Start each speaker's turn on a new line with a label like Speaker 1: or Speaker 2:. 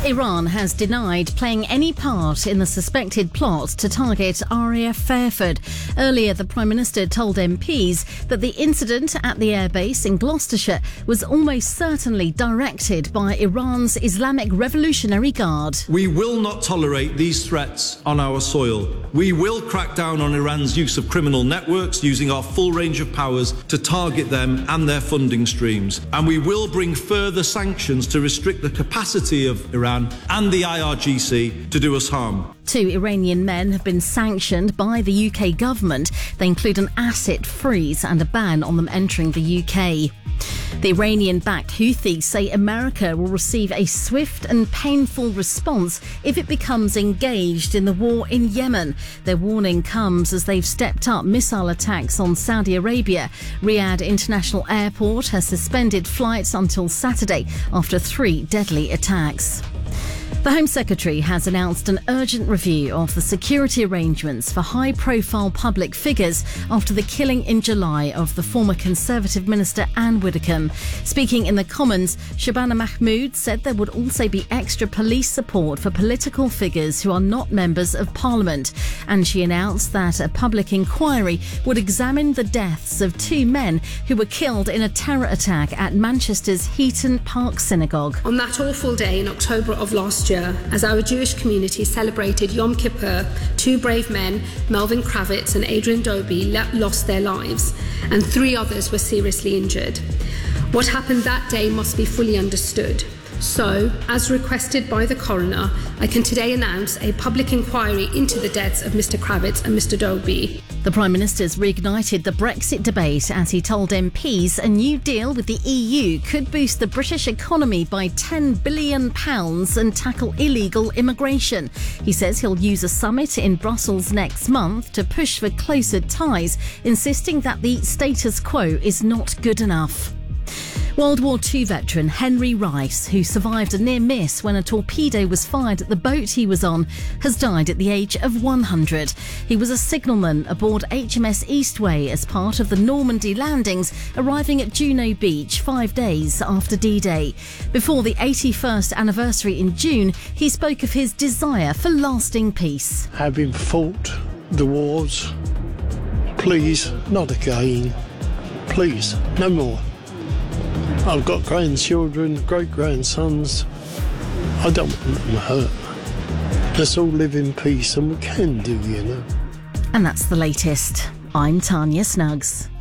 Speaker 1: Iran has denied playing any part in the suspected plot to target Aria Fairford. Earlier, the Prime Minister told MPs that the incident at the airbase in Gloucestershire was almost certainly directed by Iran's Islamic Revolutionary Guard.
Speaker 2: We will not tolerate these threats on our soil. We will crack down on Iran's use of criminal networks, using our full range of powers to target them and their funding streams. And we will bring further sanctions to restrict the capacity of Iran and the IRGC to do us harm.
Speaker 1: 2 Iranian men have been sanctioned by the UK government. They include an asset freeze and a ban on them entering the UK. The Iranian-backed Houthis say America will receive a swift and painful response if it becomes engaged in the war in Yemen. Their warning comes as they've stepped up missile attacks on Saudi Arabia. Riyadh International Airport has suspended flights until Saturday after 3 deadly attacks. The Home Secretary has announced an urgent review of the security arrangements for high-profile public figures after the killing in July of the former Conservative Minister Anne Widdecombe. Speaking in the Commons, Shabana Mahmood said there would also be extra police support for political figures who are not members of Parliament. And she announced that a public inquiry would examine the deaths of 2 men who were killed in a terror attack at Manchester's Heaton Park Synagogue.
Speaker 3: On that awful day in October of last year, as our Jewish community celebrated Yom Kippur, 2 brave men, Melvin Kravitz and Adrian Dobie, lost their lives, and 3 others were seriously injured. What happened that day must be fully understood. So, as requested by the coroner, I can today announce a public inquiry into the deaths of Mr. Kravitz and Mr. Dobie.
Speaker 1: The Prime Minister's reignited the Brexit debate as he told MPs a new deal with the EU could boost the British economy by £10 billion and tackle illegal immigration. He says he'll use a summit in Brussels next month to push for closer ties, insisting that the status quo is not good enough. World War II veteran Henry Rice, who survived a near miss when a torpedo was fired at the boat he was on, has died at the age of 100. He was a signalman aboard HMS Eastway as part of the Normandy landings, arriving at Juno Beach 5 days after D-Day. Before the 81st anniversary in June, he spoke of his desire for lasting peace.
Speaker 4: Having fought the wars, please, not again. Please, no more. I've got grandchildren, great-grandsons. I don't want them hurt. Let's all live in peace, and we can do, you know.
Speaker 1: And that's the latest. I'm Tanya Snuggs.